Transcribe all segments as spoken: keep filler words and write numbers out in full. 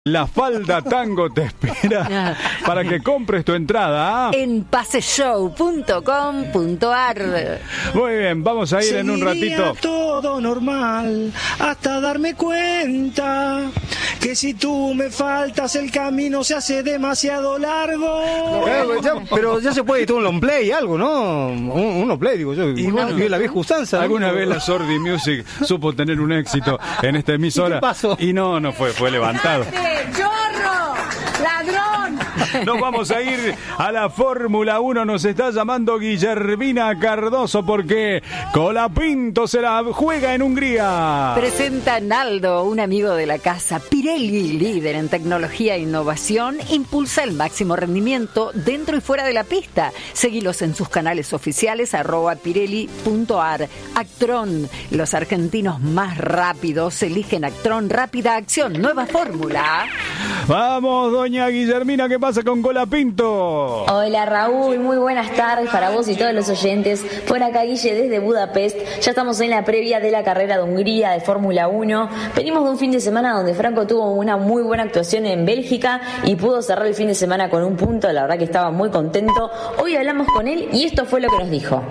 La Falda Tango te espera para que compres tu entrada en paseshow punto com punto ar. Muy bien, vamos a ir Seguiría en un ratito. Todo normal hasta darme cuenta que si tú me faltas el camino se hace demasiado largo. Claro, ya, pero ya se puede editar un long play, algo, ¿no? Un, un long play, digo yo. Y bueno, la vieja usanza. Alguna ¿no? vez la Sordi Music supo tener un éxito en esta emisora. ¿Y qué pasó? Y no, no fue, fue levantado. ¡Chorro! ¡Ladrón! Nos vamos a ir a la Fórmula uno. Nos está llamando Guillermina Cardoso porque Colapinto se la juega en Hungría. Presenta Naldo, un amigo de la casa. Pirelli, líder en tecnología e innovación, impulsa el máximo rendimiento dentro y fuera de la pista. Seguilos en sus canales oficiales, arroba pirelli punto ar. Actron, los argentinos más rápidos eligen Actron Rápida Acción, nueva fórmula. Vamos, doña Guillermina, ¿qué pasa con Colapinto? Hola Raúl, muy buenas tardes para vos y todos los oyentes. Por acá Guille desde Budapest. Ya estamos en la previa de la carrera de Hungría de Fórmula uno. Venimos de un fin de semana donde Franco tuvo una muy buena actuación en Bélgica y pudo cerrar el fin de semana con un punto. La verdad que estaba muy contento. Hoy hablamos con él y esto fue lo que nos dijo.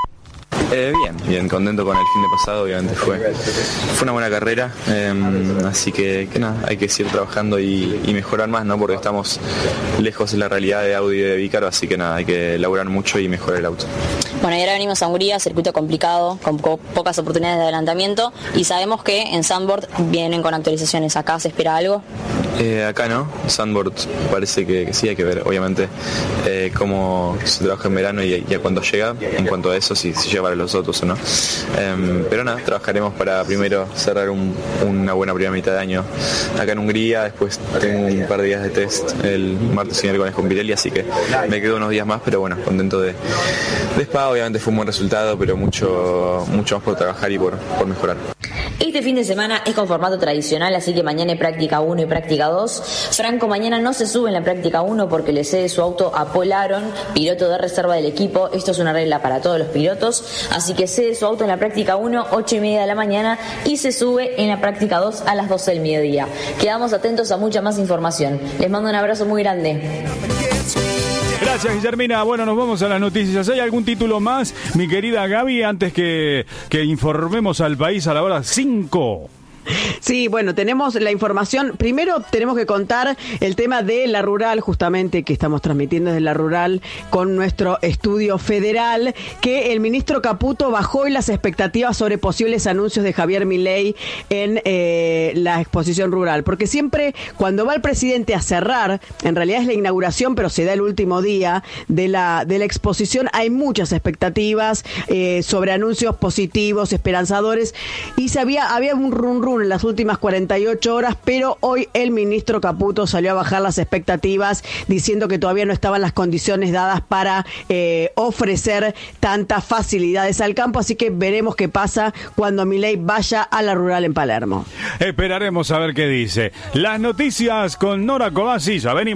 Eh, bien, bien, contento con el fin de pasado, obviamente fue, fue una buena carrera, eh, así que, que nada, hay que seguir trabajando y, y mejorar más, ¿no? Porque estamos lejos de la realidad de Audi y de Vícaro, así que nada, hay que laburar mucho y mejorar el auto. Bueno, y ahora venimos a Hungría, circuito complicado, con po- pocas oportunidades de adelantamiento y sabemos que en Zandvoort vienen con actualizaciones. ¿Acá se espera algo? Eh, acá no, Zandvoort parece que, que sí, hay que ver obviamente eh, cómo se trabaja en verano y, y a cuándo llega, en cuanto a eso, si, si llega para los otros o no. Eh, pero nada, trabajaremos para primero cerrar un, una buena primera mitad de año acá en Hungría, después tengo un par de días de test el martes y miércoles con Pirelli, así que me quedo unos días más, pero bueno, contento de, de Spa, obviamente fue un buen resultado, pero mucho, mucho más por trabajar y por, por mejorar. Este fin de semana es con formato tradicional, así que mañana hay práctica uno y práctica dos. Franco mañana no se sube en la práctica uno porque le cede su auto a Paul Aron, piloto de reserva del equipo. Esto es una regla para todos los pilotos, así que cede su auto en la práctica uno, ocho y media de la mañana, y se sube en la práctica dos a las doce del mediodía. Quedamos atentos a mucha más información. Les mando un abrazo muy grande. Gracias, Guillermina. Bueno, nos vamos a las noticias. ¿Hay algún título más, mi querida Gaby, antes que, que informemos al país a la hora cinco? Sí, bueno, tenemos la información. Primero tenemos que contar el tema de la rural, justamente, que estamos transmitiendo desde la rural con nuestro estudio federal, que el ministro Caputo bajó hoy las expectativas sobre posibles anuncios de Javier Milei en eh, la exposición rural. Porque siempre cuando va el presidente a cerrar, en realidad es la inauguración, pero se da el último día de la, de la exposición, hay muchas expectativas eh, sobre anuncios positivos, esperanzadores, y se había, había un run run en las últimas cuarenta y ocho horas, pero hoy el ministro Caputo salió a bajar las expectativas diciendo que todavía no estaban las condiciones dadas para eh, ofrecer tantas facilidades al campo, así que veremos qué pasa cuando Milei vaya a la rural en Palermo. Esperaremos a ver qué dice. Las noticias con Nora Cobasi, ya venimos.